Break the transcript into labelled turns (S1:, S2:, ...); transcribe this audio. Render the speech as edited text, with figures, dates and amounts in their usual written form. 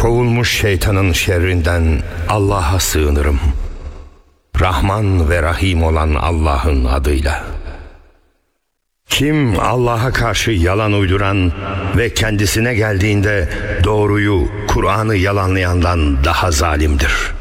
S1: Kovulmuş şeytanın şerrinden Allah'a sığınırım. Rahman ve Rahim olan Allah'ın adıyla. Kim Allah'a karşı yalan uyduran ve kendisine geldiğinde doğruyu, Kur'an'ı yalanlayandan daha zalimdir.